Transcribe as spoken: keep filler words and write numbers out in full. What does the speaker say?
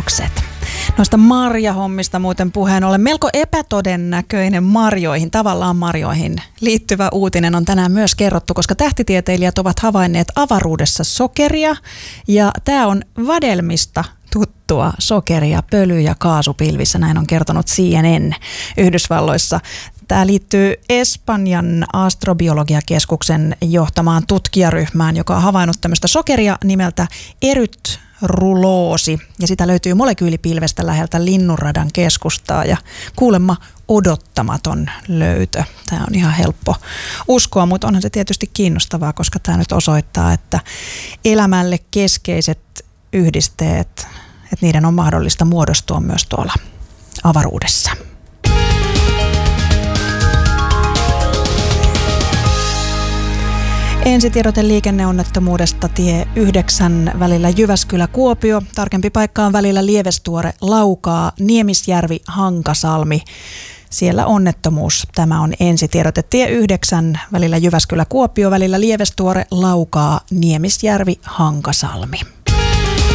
teokset. Noista marjahommista muuten puheen ollen melko epätodennäköinen marjoihin, tavallaan marjoihin liittyvä uutinen on tänään myös kerrottu, koska tähtitieteilijät ovat havainneet avaruudessa sokeria ja tämä on vadelmista tuttua sokeria pöly- ja kaasupilvissä, näin on kertonut C N N Yhdysvalloissa. Tämä liittyy Espanjan astrobiologiakeskuksen johtamaan tutkijaryhmään, joka on havainnut tämmöistä sokeria nimeltä erytruloosi. Ja sitä löytyy molekyylipilvestä läheltä Linnunradan keskustaa ja kuulemma odottamaton löytö. Tämä on ihan helppo uskoa, mutta onhan se tietysti kiinnostavaa, koska tämä nyt osoittaa, että elämälle keskeiset yhdisteet, että niiden on mahdollista muodostua myös tuolla avaruudessa. Ensitiedote liikenneonnettomuudesta tie yhdeksän välillä Jyväskylä-Kuopio. Tarkempi paikka on välillä Lievestuore, Laukaa, Niemisjärvi, Hankasalmi. Siellä onnettomuus. Tämä on ensitiedote tie yhdeksän välillä Jyväskylä-Kuopio, välillä Lievestuore, Laukaa, Niemisjärvi, Hankasalmi.